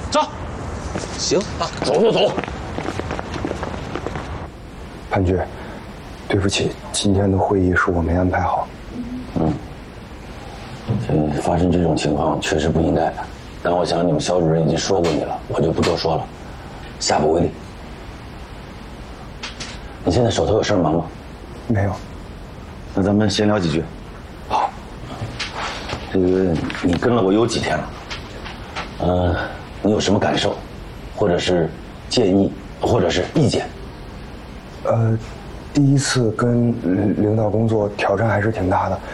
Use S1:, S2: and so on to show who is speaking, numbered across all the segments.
S1: 走。行啊，走。
S2: 潘局，对不起，今天的会议是我没安排好。
S3: 发生这种情况确实不应该，但我想你们肖主任已经说过你了，我就不多说了，下不为例。你现在手头有事忙吗？
S2: 没有。
S3: 那咱们闲聊几句。
S2: 好。
S3: 这个你跟了我有几天了？你有什么感受，或者是建议，或者是意见？
S2: 第一次跟领导工作，挑战还是挺大的。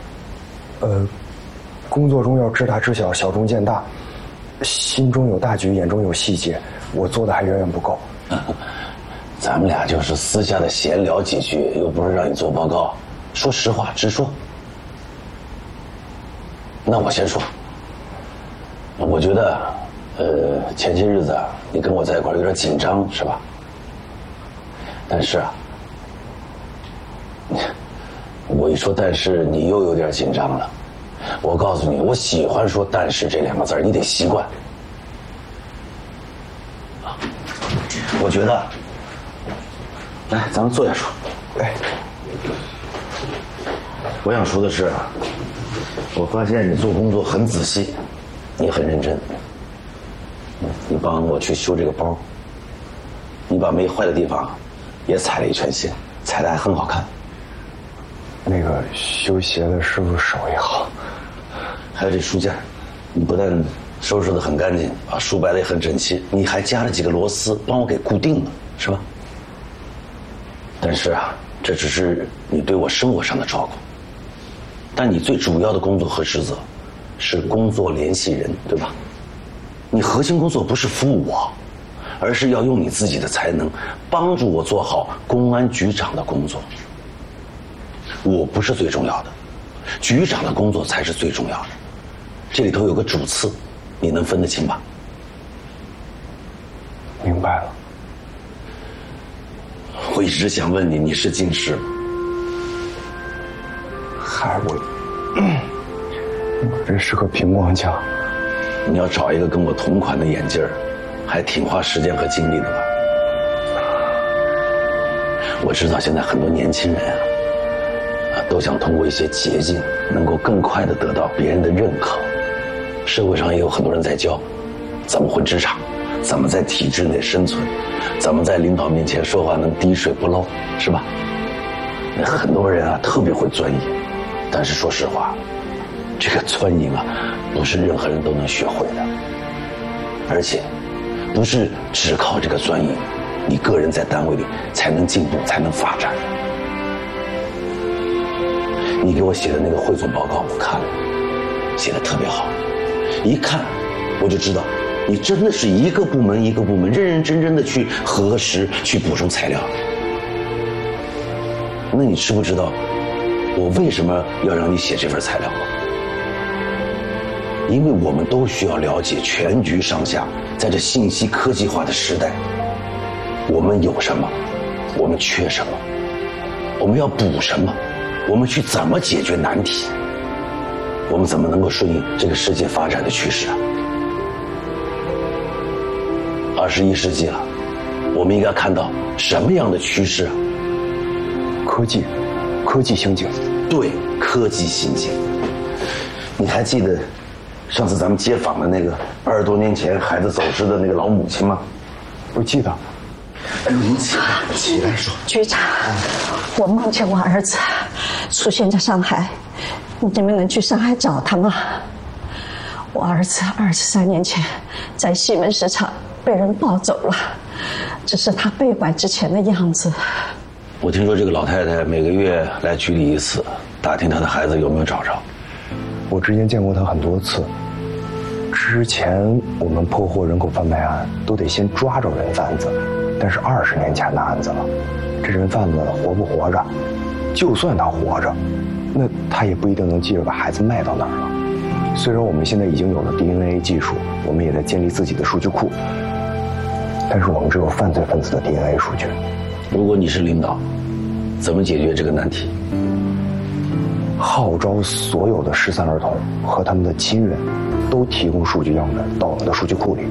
S2: 工作中要知大知小，小中见大，心中有大局，眼中有细节，我做的还远远不够。
S3: 咱们俩就是私下的闲聊几句，又不是让你做报告，说实话直说。那我先说，我觉得，前些日子啊，你跟我在一块儿有点紧张，是吧？但是啊，我一说但是，你又有点紧张了。我告诉你，我喜欢说“但是”这两个字，你得习惯。我觉得，来，咱们坐下说。
S2: 哎，
S3: 我想说的是，我发现你做工作很仔细，你很认真。你帮我去修这个包，你把没坏的地方也踩了一圈线，踩得还很好看。
S2: 那个修鞋的师傅手艺好。
S3: 还有这书架，你不但收拾得很干净，把书摆得也很整齐，你还加了几个螺丝帮我给固定了，是吧？但是啊，这只是你对我生活上的照顾，但你最主要的工作和职责是工作联系人，对吧？你核心工作不是服务我，而是要用你自己的才能帮助我做好公安局长的工作。我不是最重要的，局长的工作才是最重要的。这里头有个主次，你能分得清吧？
S2: 明白了。
S3: 我一直想问你，你是近视？
S2: 嗨，我这是个平光镜。
S3: 你要找一个跟我同款的眼镜儿，还挺花时间和精力的吧？我知道现在很多年轻人都想通过一些捷径，能够更快地得到别人的认可。社会上也有很多人在教怎么混职场，怎么在体制内生存，怎么在领导面前说话能滴水不漏，是吧？那很多人特别会钻营，但是说实话，这个钻营不是任何人都能学会的，而且不是只靠这个钻营，你个人在单位里才能进步，才能发展。你给我写的那个汇总报告我看了，写得特别好，一看我就知道你真的是一个部门一个部门认认真真的去核实，去补充材料。那你知不知道我为什么要让你写这份材料吗？因为我们都需要了解全局上下，在这信息科技化的时代，我们有什么，我们缺什么，我们要补什么，我们去怎么解决难题，我们怎么能够顺应这个世界发展的趋势啊？21世纪了，我们应该看到什么样的趋势啊？科技兴进。对，科技兴进。你还记得上次咱们接访的那个20多年前孩子走失的那个老母亲吗？
S2: 我记得。
S3: 哎呦，您起来说。
S4: 局长，我梦见我儿子出现在上海，你们能去上海找他吗？我儿子23年前在西门市场被人抱走了，这是他被拐之前的样子。
S3: 我听说这个老太太每个月来局里一次，打听她的孩子有没有找着。
S2: 我之前见过她很多次。之前我们破获人口贩卖案都得先抓着人贩子，但是20年前的案子了，这人贩子活不活着？就算他活着，那他也不一定能记着把孩子卖到哪儿了。虽然我们现在已经有了 DNA 技术，我们也在建立自己的数据库，但是我们只有犯罪分子的 DNA 数据。
S3: 如果你是领导，怎么解决这个难题？
S2: 号召所有的失散儿童和他们的亲人都提供数据样本到我们的数据库里，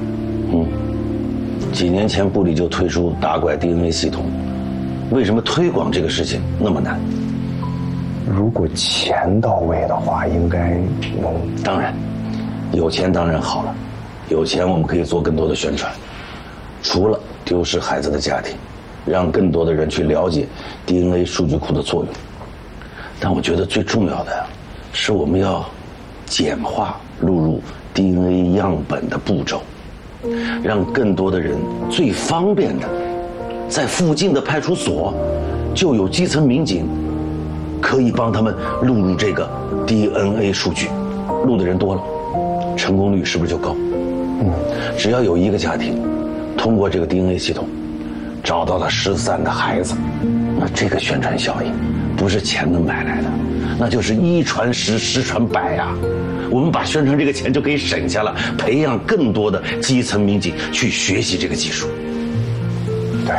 S3: 几年前部里就推出打拐 DNA 系统，为什么推广这个事情那么难？
S2: 如果钱到位的话，应该能。
S3: 当然，有钱当然好了，有钱我们可以做更多的宣传，除了丢失孩子的家庭，让更多的人去了解 DNA 数据库的作用。但我觉得最重要的是我们要简化录入 DNA 样本的步骤，让更多的人最方便的，在附近的派出所就有基层民警可以帮他们录入这个 DNA 数据，录的人多了，成功率是不是就高？只要有一个家庭通过这个 DNA 系统找到了失散的孩子，那这个宣传效应不是钱能买来的，那就是一传十，十传百呀。我们把宣传这个钱就可以省下了，培养更多的基层民警去学习这个技术。
S2: 对。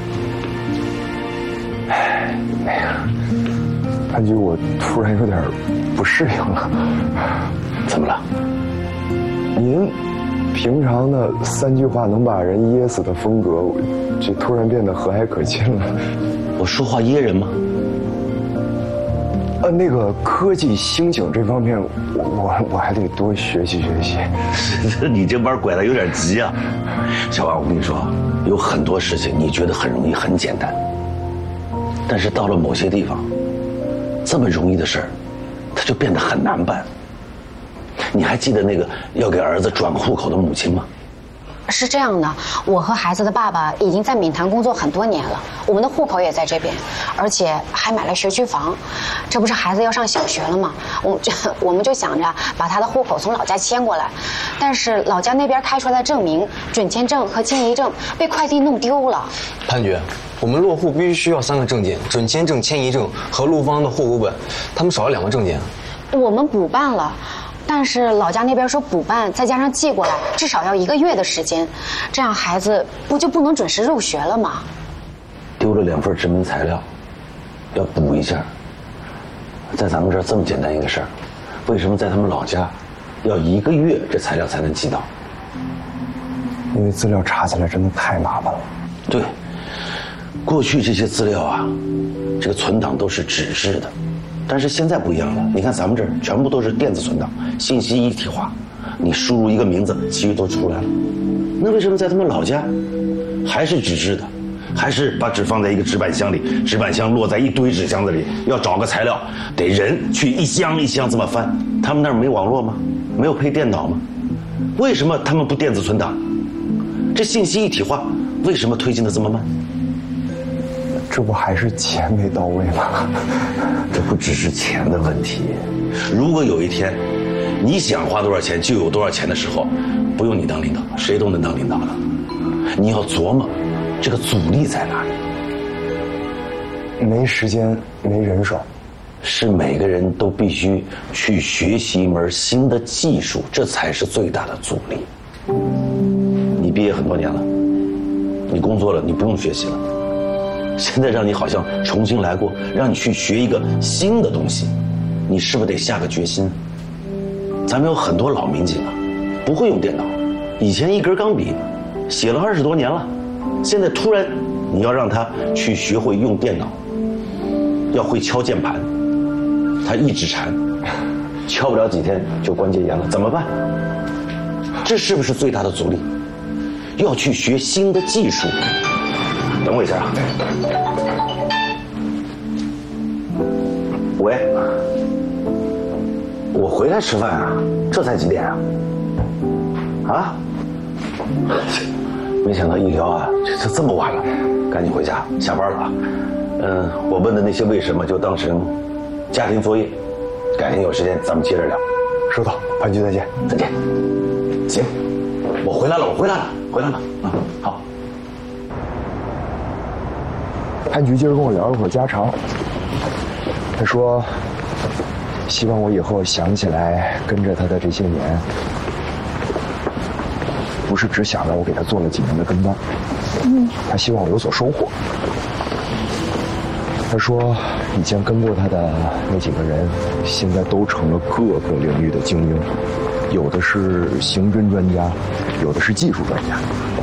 S2: 那个潘局，我突然有点不适应了。
S3: 怎么了？
S2: 您平常的3句话能把人噎死的风格，这突然变得和蔼可亲了。
S3: 我说话噎人吗？
S2: 那个科技兴起这方面，我还得多学习学习。
S3: 你这班拐的有点急啊，小王，我跟你说，有很多事情你觉得很容易、很简单，但是到了某些地方，这么容易的事儿，它就变得很难办。你还记得那个要给儿子转户口的母亲吗？
S5: 是这样的，我和孩子的爸爸已经在闽潭工作很多年了，我们的户口也在这边，而且还买了学区房。这不是孩子要上小学了吗？我们就想着把他的户口从老家迁过来，但是老家那边开出来的证明、准签证和迁移证被快递弄丢了。
S1: 潘局，我们落户必须需要3个证件：准签证、迁移证和陆方的户口本，他们少了2个证件。
S5: 我们补办了。但是老家那边说补办再加上寄过来至少要1个月的时间，这样孩子不就不能准时入学了吗？
S3: 丢了2份证明材料，要补一下。在咱们这儿这么简单一个事儿，为什么在他们老家要1个月这材料才能寄到？
S2: 因为资料查起来真的太麻烦了。
S3: 对，过去这些资料啊，这个存档都是纸质的。但是现在不一样了，你看咱们这儿全部都是电子存档，信息一体化，你输入一个名字，其余都出来了。那为什么在他们老家还是纸质的，还是把纸放在一个纸板箱里，纸板箱落在一堆纸箱子里，要找个材料得人去一箱一箱这么翻？他们那儿没网络吗？没有配电脑吗？为什么他们不电子存档？这信息一体化为什么推进的这么慢？
S2: 这不还是钱没到位吗？
S3: 这不只是钱的问题。如果有一天你想花多少钱就有多少钱的时候，不用你当领导，谁都能当领导了。你要琢磨这个阻力在哪里。
S2: 没时间，没人手，
S3: 是每个人都必须去学习一门新的技术，这才是最大的阻力。你毕业很多年了，你工作了，你不用学习了。现在让你好像重新来过，让你去学一个新的东西，你是不是得下个决心？咱们有很多老民警啊，不会用电脑，以前一根钢笔写了20多年了，现在突然你要让他去学会用电脑，要会敲键盘，他一指禅，敲不了几天就关节炎了，怎么办？这是不是最大的阻力？要去学新的技术。等我一下啊！喂，我回来吃饭啊，这才几点啊？啊？没想到一聊啊，这么晚了，赶紧回家，下班了啊。我问的那些为什么就当成家庭作业，改天有时间咱们接着聊。
S2: 收到，潘局再见。
S3: 再见。行，我回来了，回来了啊，好。
S2: 潘局今儿跟我聊一会儿家常，他说希望我以后想起来跟着他的这些年，不是只想着我给他做了几年的跟班，他希望我有所收获。他说以前跟过他的那几个人，现在都成了各个领域的精英， 有的是刑侦专家，有的是技术专家。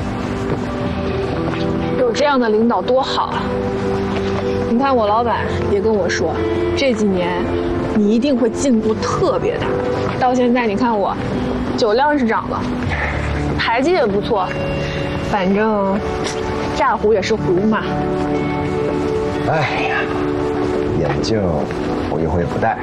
S6: 有这样的领导多好啊！你看我老板也跟我说，这几年你一定会进步特别大。到现在你看我，酒量是涨了，牌技也不错，反正炸糊也是糊嘛。
S2: 哎呀，眼镜我以后也不戴。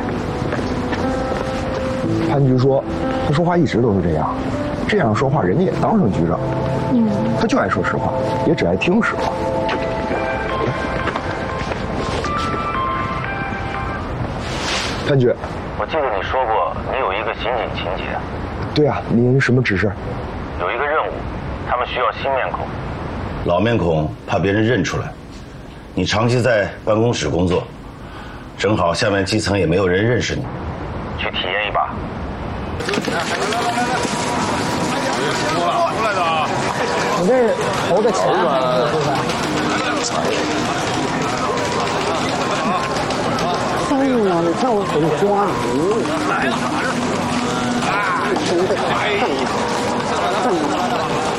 S2: 潘局说，他说话一直都是这样说话人家也当上局长。他就爱说实话，也只爱听实话。潘局，
S7: 我记得你说过你有一个刑警情节。
S2: 对啊，您什么指示？
S7: 有一个任务，他们需要新面孔，
S3: 老面孔怕别人认出来。你长期在办公室工作，正好下面基层也没有人认识你，
S7: 去体验一把。
S8: 我这是投的钱三十秒，你看我怎么抓？真的，